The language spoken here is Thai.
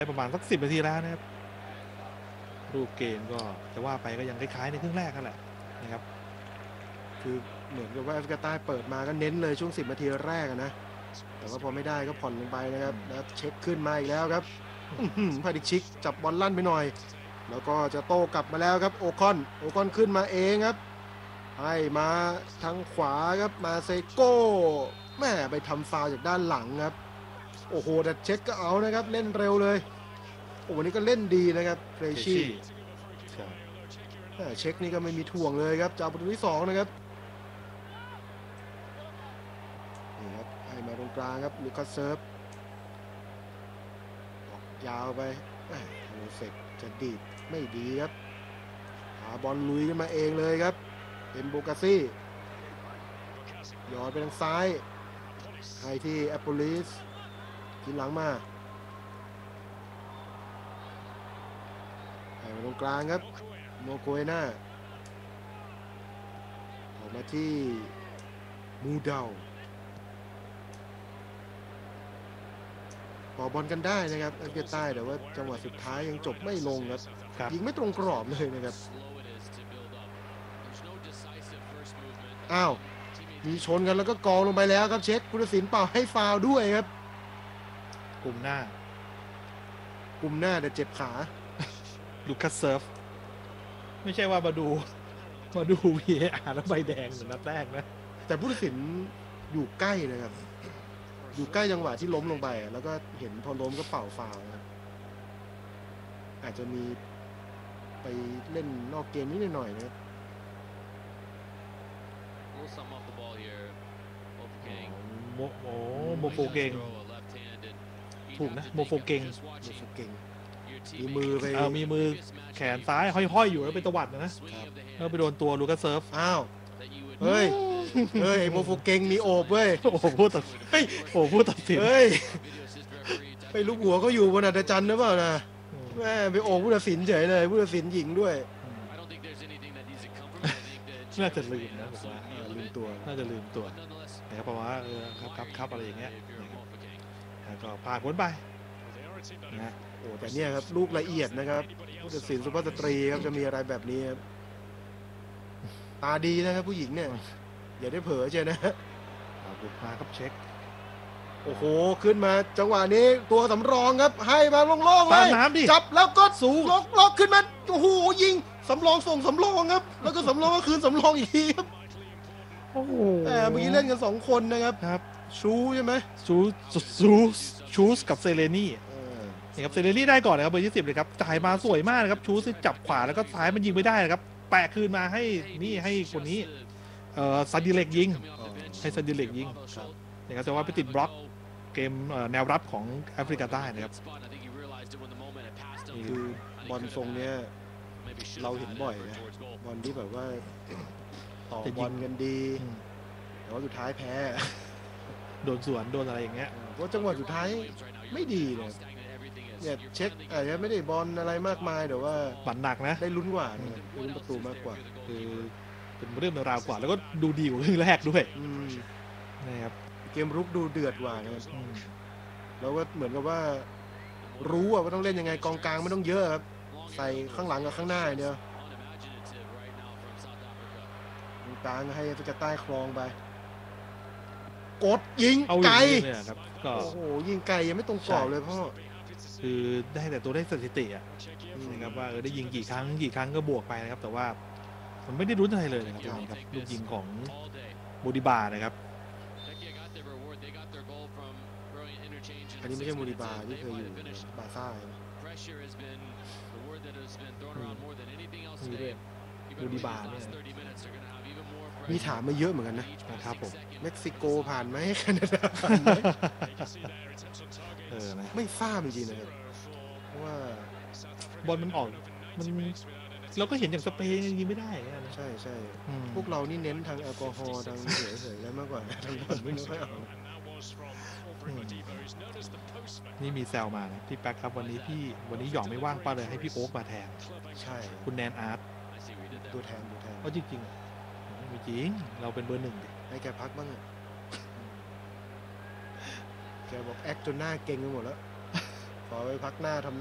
ประมาณสัก10 นาทีแล้วนะครับรูปเกมก็จะว่าไปก็ยังคล้ายๆในครึ่งแรกนั่นแหละนะครับคือเหมือนกับว่าแอฟริกาใต้เปิดมาก็เน้นเลยช่วง10 นาทีแรกนะแต่ว่าพอไม่ได้ก็ผ่อนลงไปนะครับแล้วเช็คขึ้นมาอีกแล้วครับพาดิชิกจับบอลลั่นไปหน่อยแล้วก็จะโต้กลับมาแล้วครับโอคอนขึ้นมาเองครับให้มาทางขวาครับมาเซโก้แม่ไปทำฟาวล์จากด้านหลังครับโอ้โหแต่เช็คก็เอานะครับเล่นเร็วเลยโอ้วันนี้ก็เล่นดีนะครับเฟรชี่เช็คนี่ก็ไม่มีถ่วงเลยครับจากประตูที่2นะครับนี่ครับให้มาตรงกลางครับลูคัสเซิร์ฟออกยาวไปโรเซกจะดีดไม่ดีครับหาบอลลุยขึ้นมาเองเลยครับเป็นโบกาซี่ย้อนไปทางซ้ายให้ที่แอปโปลิสกินหลังมาให้มาตรงกลางครับโมโกเอน่าออกมาที่มูเดาต่อบอลกันได้นะครับแอฟริกาใต้แต่ว่าจังหวะสุดท้ายยังจบไม่ลงครับยิงไม่ตรงกรอบเลยนะครับอ้าวมีชนกันแล้วก็กองลงไปแล้วครับเช็คผู้ตัดสินเป่าให้ฟาวล์ด้วยครับกลุ่มหน้าแต่เจ็บขาลูคัสเซิร์ฟไม่ใช่ว่ามาดู VAR แล้วใบแดงเหมือนนัดแรกนะแต่ผู้ตัดสินอยู่ใกล้นะครับอยู่ใกล้จังหวะที่ล้มลงไปแล้วก็เห็นพอล้มก็เป่าฟาวล์นะอาจจะมีไปเล่นนอกเกมนิดหน่อยนะโมโฟเกงถูกนะโมโฟเกงมีมือไปมีมือแขนซ้ายห้อยๆอยู่แล้วไปตวัดนะแล้วไปโดนตัวลูคัสเซิร์ฟอ้าวเฮ้ยโมโฟเกงมีโอบเว้ยโอ้โหพูดตัดสินเฮ้ยไปลูกหัวเขาอยู่บนอัศจรรย์หรือเปล่านะแม่ไปโอบผู้ตัดสินเฉยเลยผู้ตัดสินหญิงด้วยน่าจะลืมนะผมว่าลืมตัวน่าจะลืมตัวนะครับเพราะว่าครับอะไรอย่างเงี้ยแล้วก็ผ่านพ้นไปนะโอ้แต่เนี่ยครับลูกละเอียดนะครับผู้ตัดสินสุภาพสตรีครับจะมีอะไรแบบนี้ครับตาดีนะครับผู้หญิงเนี่ยอย่าได้เผลอเชียวนะบุกมาครับเช็คโอ้โหขึ้นมาจังหวะนี้ตัวสำรองครับให้มาโล่งๆเลยจับแล้วก็สูงล็อกขึ้นมาโอ้โหยิงสำรองส่งสำรองครับแล้วก็สำรองก็คืนสำรองอีกทีครับโอ้โหแต่เมื่อกี้เล่นกัน2 คนนะครับชูใช่ไหมชูสกับเซเลนี่นี่ครับเซเลนี่ได้ก่อนนะครับเบอร์20เลยครับจ่ายมาสวยมากนะครับชูสจับขวาแล้วก็ซ้ายมันยิงไม่ได้นะครับแปะคืนมาให้คนนี้ซันดิเล็กยิงให้ซันดิเล็กยิงนะครับแต่ว่าไปติดบล็อกเกมแนวรับของแอฟริกาใต้นะครับคือบอลทรงเนี้ยเราเห็นบ่อยนะบอลที่แบบว่าต่อบอลกันดีแต่ว่าสุดท้ายแพ้โดนสวนโดนอะไรอย่างเงี้ยเพราะจังหวะสุดท้ายไม่ดีเลยเนี่ยเช็คอาจจะไม่ได้บอลอะไรมากมายแต่ว่าบั่นหนักนะได้ลุ้นกว่าลุ้นประตูมากกว่าคือเป็นเรื่องราวกว่าแล้วก็ดูดีกว่าครึ่งแรกด้วยนะครับเกมรุกดูเดือดกว่านะครับแล้วก็เหมือนกับว่ารู้ว่าต้องเล่นยังไงกองกลางไม่ต้องเยอะครับใส่ข้างหลังกับข้างหน้าเดียวกองกลางให้แอฟริกาใต้ครองไปกดยิงไกลโอ้โหยิงไกลยังไม่ตรงกรอบเลยพ่อคือได้แต่ตัวได้สถิตินะครับว่าได้ยิงกี่ครั้งก็บวกไปนะครับแต่ว่ามันไม่ได้รุ้นอะไรเลยนะครับลูกยิงของโมดิบานะครับอันนี้ไม่ใช่โมดิบาที่เคยอยู่บาซ่าโมดิบาเนี่ยมีถามมาเยอะเหมือนกันนะครับผมเม็กซิโกผ่านไหมแคนาดาผ่านไหมไม่ทราบจริงๆนะครับเพราะว่าบอลมันออกมันเราก็เห็นอย่างสเปนยิงไม่ได้ใช่พวกเรานี่เน้นทางแอลกอฮอล์ทางเฉยๆแล้วมากกว่าทางบอลไม่ค่อยเอานี่มีแซวมานะพี่แป๊กครับวันนี้หยองไม่ว่างป้าเลยให้พี่โอ๊กมาแทนใช่คุณแนนอาร์ตตัวแทนเพราะจริงๆไม่จริงเราเป็นเบอร์ 1 ให้แกพักบ้างแกบอกแอคจนหน้าเก่งไปหมดแล้วขอไปพักหน้าทำ